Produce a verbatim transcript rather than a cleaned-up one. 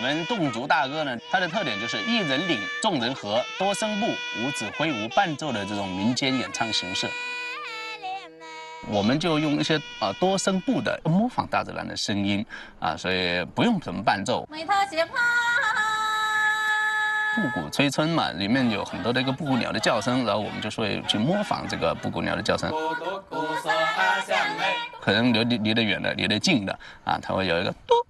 我们侗族大歌呢，它的特点就是一人领，众人和，多声部，无指挥、无伴奏的这种民间演唱形式。我们就用一些啊多声部的模仿大自然的声音啊，所以不用什么伴奏。 每套鞋趴。 布谷催春嘛，里面有很多的一个布谷鸟的叫声，然后我们就会去模仿这个布谷鸟的叫声。可能离离离得远的，离得近的啊，它会有一个嘟